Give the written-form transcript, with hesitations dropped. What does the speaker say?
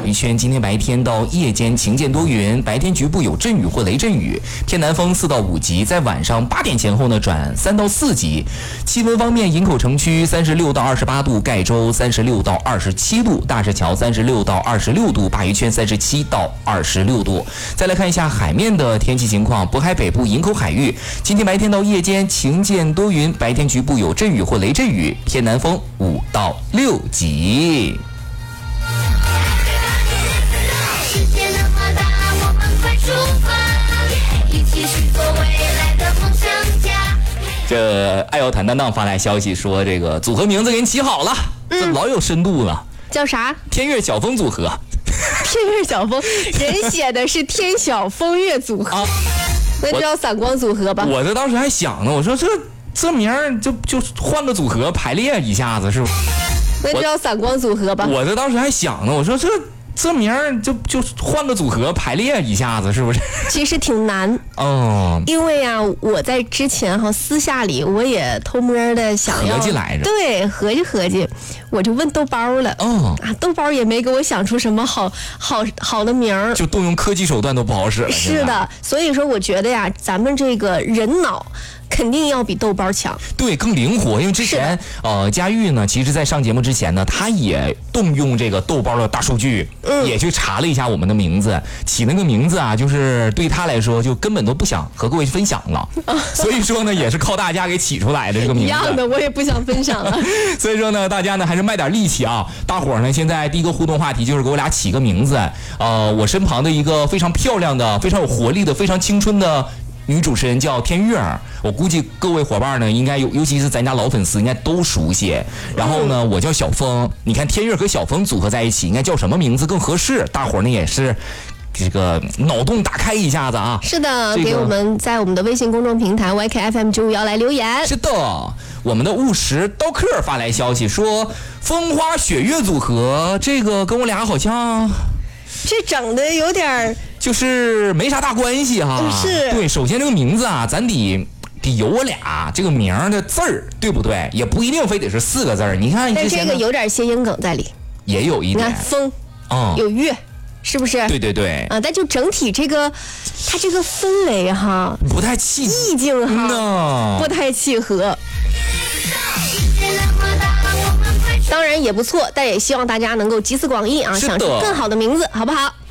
一圈今天白天到夜间晴见多云，白天局部有阵雨或雷阵雨，偏南风4到5级，在晚上8点前后呢转3到4级。气温方面，营口城区36到28度，盖州36到27度，大石桥36到26度，鲅鱼圈37到26度。再来看一下海面的天气情况，渤海北部营口海域今天白天到夜间晴见多云，白天局部有阵雨或雷阵雨，偏南风5到6级。 世界那么大，我们快出发，一起去做未来的梦想家。 这爱要谈担当发来消息说，这个组合名字给你起好了，这老有深度了， 叫啥？ 天悦小风组合。 天悦小风，人写的是天小风月组合，那就叫散光组合吧。 我这当时还想呢，我说这名儿就换个组合排列一下子是不？ 那就叫散光组合吧。 我这当时还想呢，我说这名儿就换个组合排列一下子是不是？ 其实挺难哦， 因为啊，我在之前私下里我也偷摸的想要合计来着， 对，合计，我就问豆包了，豆包也没给我想出什么好的名儿， 就动用科技手段都不好使了。 是的，所以说我觉得呀，咱们这个人脑肯定要比豆包强， 对，更灵活。因为之前佳玉呢，其实在上节目之前呢，他也动用这个豆包的大数据，也去查了一下我们的名字，起那个名字啊，就是对他来说就根本都不想和各位分享了，所以说呢，也是靠大家给起出来的这个名字。 一样的，我也不想分享了。 所以说呢，大家呢还是卖点力气啊！大伙儿呢，现在第一个互动话题就是给我俩起个名字。我身旁的一个非常漂亮的、非常有活力的、非常青春的女主持人叫天悦儿，我估计各位伙伴呢应该尤其是咱家老粉丝应该都熟悉。然后呢，我叫小峰，你看天悦和小峰组合在一起，应该叫什么名字更合适？大伙儿呢也是这个脑洞打开一下子啊！ 是的，给我们在我们的微信公众平台 YKFM951来留言。 是的，我们的务实刀客发来消息说，风花雪月组合，这个跟我俩好像这整的有点就是没啥大关系哈。 是， 对，首先这个名字啊，咱得有我俩这个名的字儿，对不对？也不一定非得是4个字儿。你看， 但这个有点谐音梗在里， 也有一点。 你看风，有月。是不是？ 对啊，但就整体这个，它这个氛围哈， 不太契意境哈，不太契合。当然也不错，但也希望大家能够集思广益啊，想出更好的名字，好不好？